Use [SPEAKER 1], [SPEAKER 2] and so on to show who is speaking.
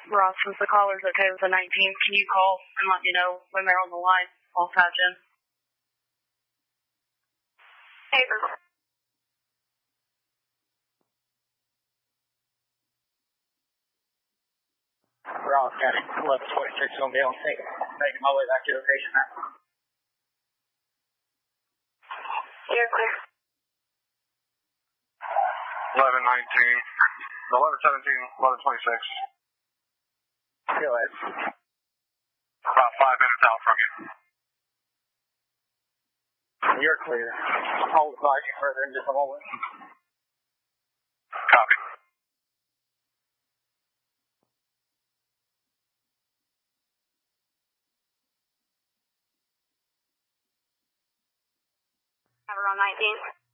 [SPEAKER 1] Ross, since the caller's okay with the 19, can you call and let me know when they're on the line? I'll patch in. Hey,
[SPEAKER 2] Ross County 1126 going to be on scene. Making my way back to the location now.
[SPEAKER 1] You're clear.
[SPEAKER 3] 1119, 1117, 1126.
[SPEAKER 2] Go ahead.
[SPEAKER 3] About 5 minutes out from you.
[SPEAKER 2] You're clear. I'll advise you further in just a moment.
[SPEAKER 3] Copy.
[SPEAKER 1] Have her on 19.